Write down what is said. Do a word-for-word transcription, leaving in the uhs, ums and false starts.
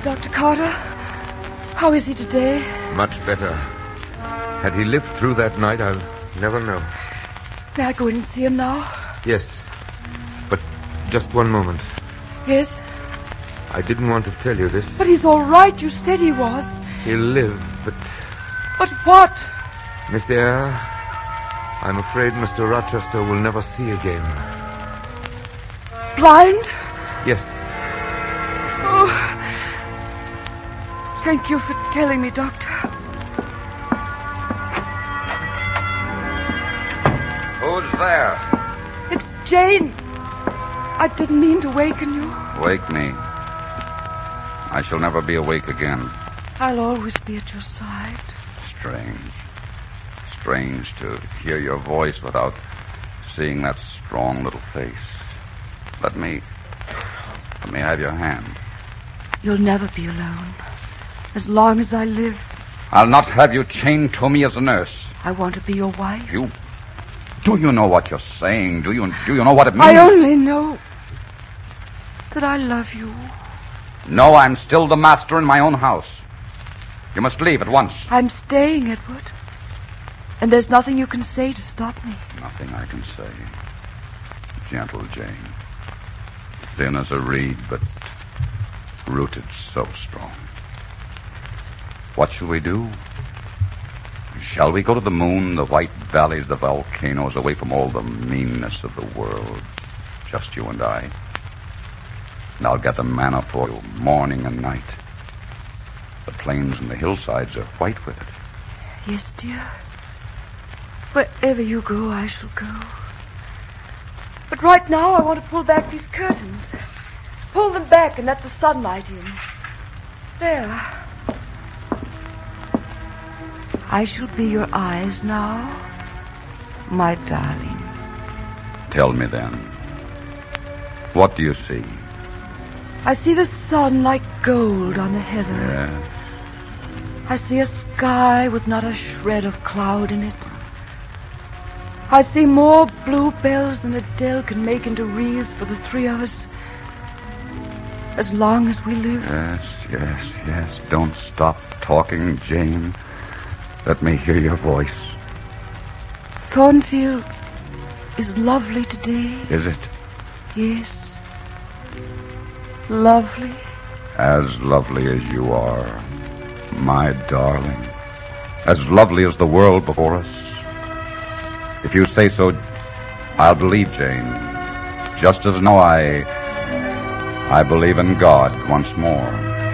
Doctor Carter? How is he today? Much better. Had he lived through that night, I'll never know. May I go in and see him now? Yes. But just one moment. Yes? I didn't want to tell you this. But he's all right. You said he was. He'll live, but... But what? Miss Eyre, I'm afraid Mister Rochester will never see again. Blind? Yes. Oh. Thank you for telling me, Doctor. Who's there? It's Jane. I didn't mean to waken you. Wake me. I shall never be awake again. I'll always be at your side. Strange. Strange to hear your voice without seeing that strong little face. Let me... Let me have your hand. You'll never be alone. As long as I live. I'll not have you chained to me as a nurse. I want to be your wife. You... Do you know what you're saying? Do you, do you know what it means? I only know that I love you. No, I'm still the master in my own house. You must leave at once. I'm staying, Edward. And there's nothing you can say to stop me. Nothing I can say. Gentle Jane. Thin as a reed, but rooted so strong. What shall we do? Shall we go to the moon, the white valleys, the volcanoes, away from all the meanness of the world? Just you and I. And I'll get the manna for you, morning and night. The plains and the hillsides are white with it. Yes, dear. Wherever you go, I shall go. But right now, I want to pull back these curtains. Pull them back and let the sunlight in. There. I shall be your eyes now, my darling. Tell me then, what do you see? I see the sun like gold on the heather. Yes. I see a sky with not a shred of cloud in it. I see more bluebells than Adele can make into wreaths for the three of us. As long as we live. Yes, yes, yes. Don't stop talking, Jane. Let me hear your voice. Thornfield is lovely today. Is it? Yes. Lovely. As lovely as you are, my darling. As lovely as the world before us. If you say so, I'll believe, Jane. Just as now I... I believe in God once more.